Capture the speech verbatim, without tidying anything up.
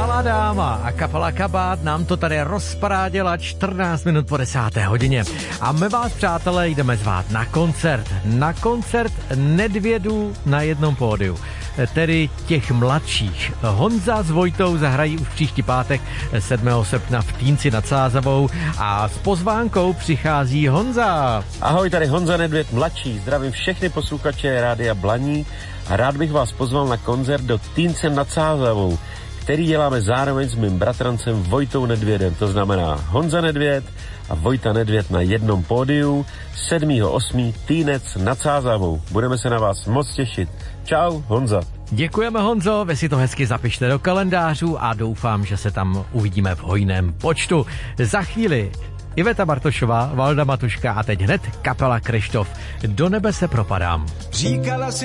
Malá dáma a kapela Kabát nám to tady rozpráděla čtrnáct minut po desáté hodině. A my vás, přátelé, jdeme zvát na koncert. Na koncert Nedvědů na jednom pódiu. Tedy těch mladších. Honza s Vojtou zahrají už příští pátek sedmého srpna v Týnci nad Sázavou a s pozvánkou přichází Honza. Ahoj, tady Honza Nedvěd mladší. Zdravím všechny posluchače Rádia Blaník a rád bych vás pozval na koncert do Týnce nad Sázavou, který děláme zároveň s mým bratrancem Vojtou Nedvědem. To znamená Honza Nedvěd a Vojta Nedvěd na jednom pódiu sedmého osmého Týnec nad Sázavou. Budeme se na vás moc těšit. Čau, Honza. Děkujeme, Honzo, vy si to hezky zapište do kalendářů a doufám, že se tam uvidíme v hojném počtu. Za chvíli Iveta Bartošová, Valda Matuška a teď hned kapela Kryštof. Do nebe se propadám. Říkala si